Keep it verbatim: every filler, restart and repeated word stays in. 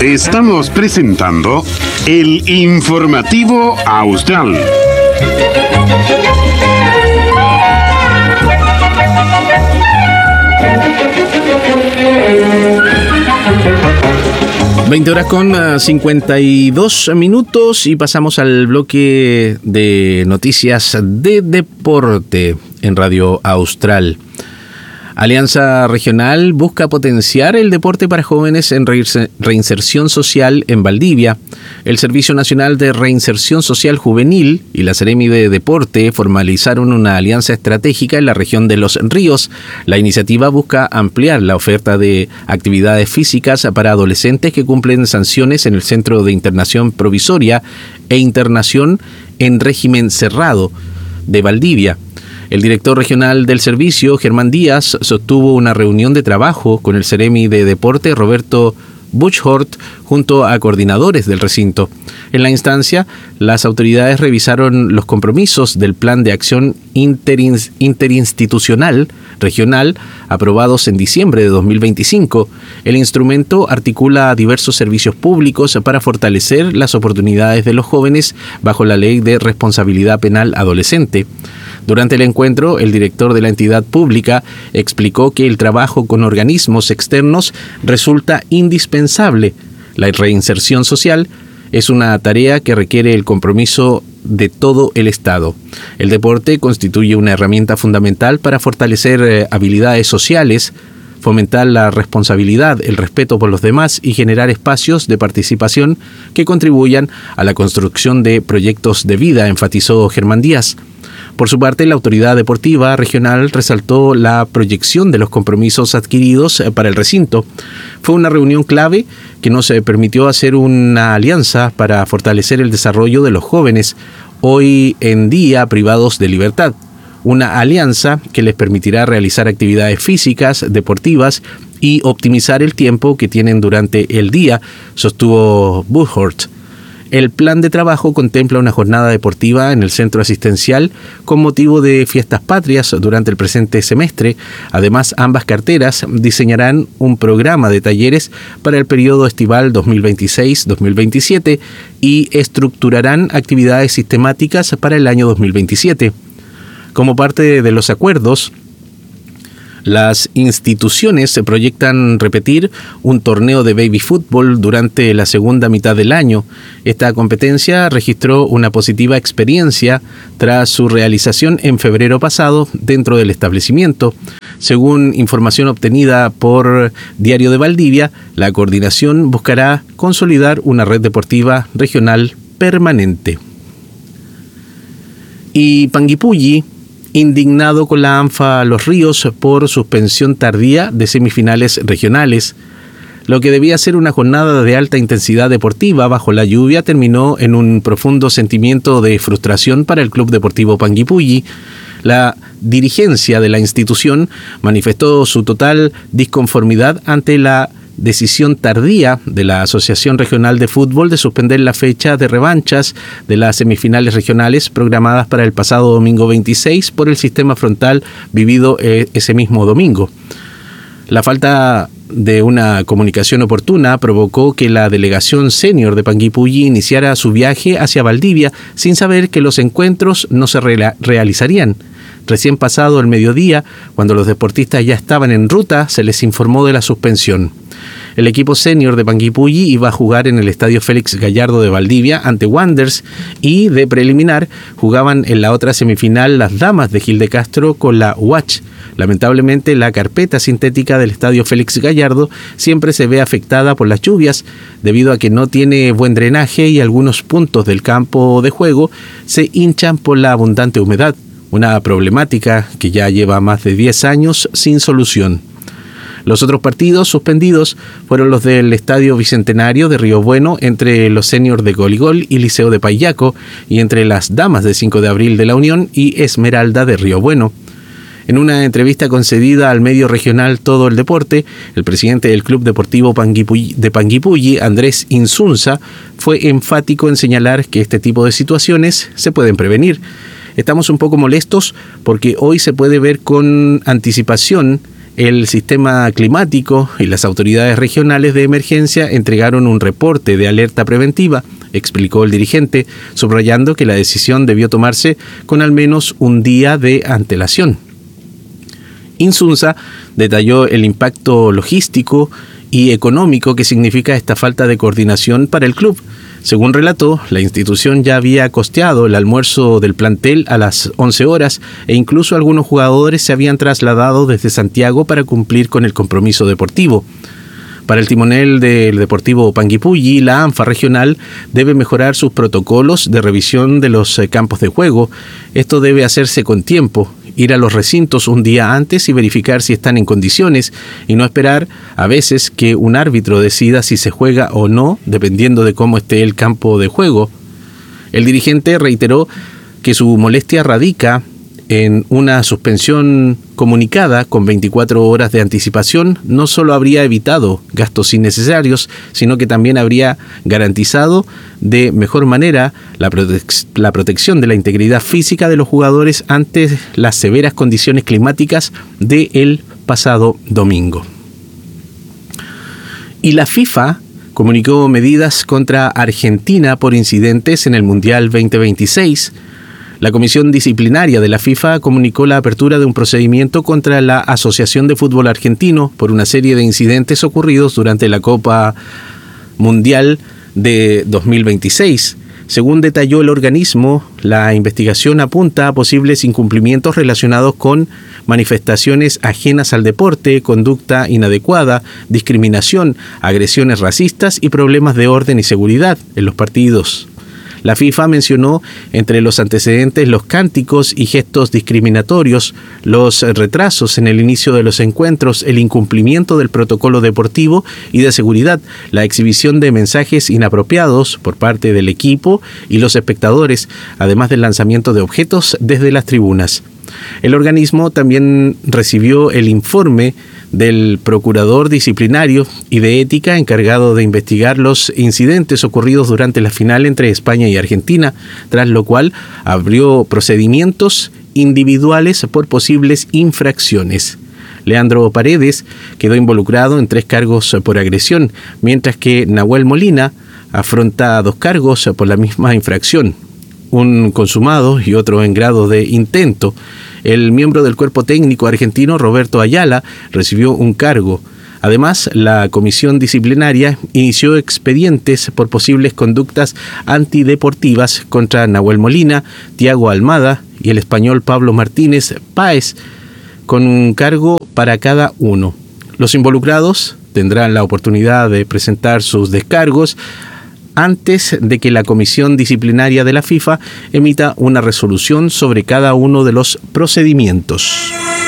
Estamos presentando el Informativo Austral. veinte horas con cincuenta y dos minutos y pasamos al bloque de noticias de deporte en Radio Austral. Alianza Regional busca potenciar el deporte para jóvenes en reinserción social en Valdivia. El Servicio Nacional de Reinserción Social Juvenil y la Seremi de Deporte formalizaron una alianza estratégica en la región de Los Ríos. La iniciativa busca ampliar la oferta de actividades físicas para adolescentes que cumplen sanciones en el Centro de Internación Provisoria e Internación en Régimen Cerrado de Valdivia. El director regional del servicio, Germán Díaz, sostuvo una reunión de trabajo con el Seremi de Deporte, Roberto Buchhort, junto a coordinadores del recinto. En la instancia, las autoridades revisaron los compromisos del Plan de Acción Interins- Interinstitucional Regional aprobados en diciembre de dos mil veinticinco. El instrumento articula diversos servicios públicos para fortalecer las oportunidades de los jóvenes bajo la Ley de Responsabilidad Penal Adolescente. Durante el encuentro, el director de la entidad pública explicó que el trabajo con organismos externos resulta indispensable. La reinserción social es una tarea que requiere el compromiso de todo el Estado. El deporte constituye una herramienta fundamental para fortalecer eh, habilidades sociales, fomentar la responsabilidad, el respeto por los demás y generar espacios de participación que contribuyan a la construcción de proyectos de vida, enfatizó Germán Díaz. Por su parte, la autoridad deportiva regional resaltó la proyección de los compromisos adquiridos para el recinto. Fue una reunión clave que nos permitió hacer una alianza para fortalecer el desarrollo de los jóvenes, hoy en día privados de libertad. Una alianza que les permitirá realizar actividades físicas, deportivas y optimizar el tiempo que tienen durante el día, sostuvo Buchhort. El plan de trabajo contempla una jornada deportiva en el centro asistencial con motivo de fiestas patrias durante el presente semestre. Además, ambas carteras diseñarán un programa de talleres para el periodo estival dos mil veintiséis dos mil veintisiete y estructurarán actividades sistemáticas para el año dos mil veintisiete. Como parte de los acuerdos, las instituciones se proyectan repetir un torneo de baby fútbol durante la segunda mitad del año. Esta competencia registró una positiva experiencia tras su realización en febrero pasado dentro del establecimiento. Según información obtenida por Diario de Valdivia, la coordinación buscará consolidar una red deportiva regional permanente. Y Panguipulli, indignado con la ANFA Los Ríos por suspensión tardía de semifinales regionales. Lo que debía ser una jornada de alta intensidad deportiva bajo la lluvia terminó en un profundo sentimiento de frustración para el Club Deportivo Panguipulli. La dirigencia de la institución manifestó su total disconformidad ante la decisión tardía de la Asociación Regional de Fútbol de suspender la fecha de revanchas de las semifinales regionales programadas para el pasado domingo veintiséis por el sistema frontal vivido ese mismo domingo. La falta de una comunicación oportuna provocó que la delegación senior de Panguipulli iniciara su viaje hacia Valdivia sin saber que los encuentros no se re- realizarían. Recién pasado el mediodía, cuando los deportistas ya estaban en ruta, se les informó de la suspensión. El equipo senior de Panguipulli iba a jugar en el Estadio Félix Gallardo de Valdivia ante Wanderers y de preliminar jugaban en la otra semifinal las damas de Gil de Castro con la U A C H. Lamentablemente, la carpeta sintética del Estadio Félix Gallardo siempre se ve afectada por las lluvias debido a que no tiene buen drenaje y algunos puntos del campo de juego se hinchan por la abundante humedad, una problemática que ya lleva más de diez años sin solución. Los otros partidos suspendidos fueron los del Estadio Bicentenario de Río Bueno entre los seniors de Goligol y Liceo de Payaco y entre las damas de cinco de abril de la Unión y Esmeralda de Río Bueno. En una entrevista concedida al medio regional Todo el Deporte, el presidente del Club Deportivo Panguipulli, de Panguipulli, Andrés Insunza, fue enfático en señalar que este tipo de situaciones se pueden prevenir. Estamos un poco molestos porque hoy se puede ver con anticipación El sistema climático y las autoridades regionales de emergencia entregaron un reporte de alerta preventiva, explicó el dirigente, subrayando que la decisión debió tomarse con al menos un día de antelación. Insunza detalló el impacto logístico y económico que significa esta falta de coordinación para el club. Según relató, la institución ya había costeado el almuerzo del plantel a las once horas e incluso algunos jugadores se habían trasladado desde Santiago para cumplir con el compromiso deportivo. Para el timonel del Deportivo Panguipulli, la ANFA regional debe mejorar sus protocolos de revisión de los campos de juego. Esto debe hacerse con tiempo, ir a los recintos un día antes y verificar si están en condiciones y no esperar a veces que un árbitro decida si se juega o no, dependiendo de cómo esté el campo de juego. El dirigente reiteró que su molestia radica en una suspensión comunicada con veinticuatro horas de anticipación. No solo habría evitado gastos innecesarios, sino que también habría garantizado de mejor manera la, prote- la protección de la integridad física de los jugadores ante las severas condiciones climáticas del pasado domingo. Y la FIFA comunicó medidas contra Argentina por incidentes en el Mundial veinte veintiséis. La Comisión Disciplinaria de la FIFA comunicó la apertura de un procedimiento contra la Asociación de Fútbol Argentino por una serie de incidentes ocurridos durante la Copa Mundial de dos mil veintiséis. Según detalló el organismo, la investigación apunta a posibles incumplimientos relacionados con manifestaciones ajenas al deporte, conducta inadecuada, discriminación, agresiones racistas y problemas de orden y seguridad en los partidos. La FIFA mencionó entre los antecedentes los cánticos y gestos discriminatorios, los retrasos en el inicio de los encuentros, el incumplimiento del protocolo deportivo y de seguridad, la exhibición de mensajes inapropiados por parte del equipo y los espectadores, además del lanzamiento de objetos desde las tribunas. El organismo también recibió el informe del procurador disciplinario y de ética encargado de investigar los incidentes ocurridos durante la final entre España y Argentina, tras lo cual abrió procedimientos individuales por posibles infracciones. Leandro Paredes quedó involucrado en tres cargos por agresión, mientras que Nahuel Molina afronta dos cargos por la misma infracción, un consumado y otro en grado de intento. El miembro del cuerpo técnico argentino, Roberto Ayala, recibió un cargo. Además, la comisión disciplinaria inició expedientes por posibles conductas antideportivas contra Nahuel Molina, Tiago Almada y el español Pablo Martínez Páez, con un cargo para cada uno. Los involucrados tendrán la oportunidad de presentar sus descargos antes de que la Comisión Disciplinaria de la FIFA emita una resolución sobre cada uno de los procedimientos.